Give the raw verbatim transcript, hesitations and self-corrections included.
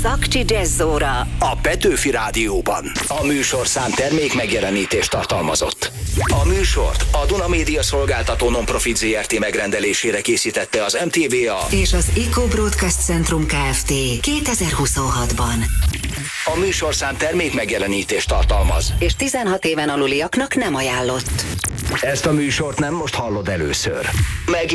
Zakcsi Jazzóra a Petőfi Rádióban. A műsorszám termék megjelenítést tartalmazott. A műsort a Duna Média Szolgáltató Nonprofit zé er té megrendelésére készítette az em té vé á és az Eco Broadcast Centrum Kft. kétezer-huszonhatban. A műsorszám termék megjelenítést tartalmaz, és tizenhat éven aluliaknak nem ajánlott. Ezt a műsort nem most hallod először. Meg